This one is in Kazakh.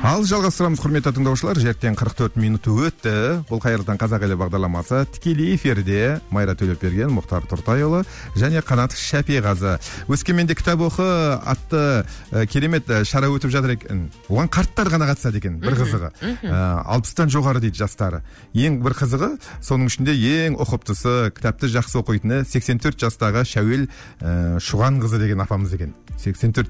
Ал жалғастырамыз, құрметті тыңдаушылар. Жерттен 44 минуты өтті. Бұл қайырдан қазақ елі бағдарламасы тікелей эфирде. Майра Төлепберген, Мұхтар Тұртайұлы және Қанат Шапиғазы. Өскеменде кітап оқы атты керемет шара өтіп жатыр екен. Оған қарттар ғана қатысады екен. Bir қызығы. 60-тан жоғары дейді жастары. Ең бір қызығы, соның ішінде ең ұқыптысы, кітапты жақсы оқитыны 84 жастағы Шәуел Шұған қызы деген апамыз екен. 84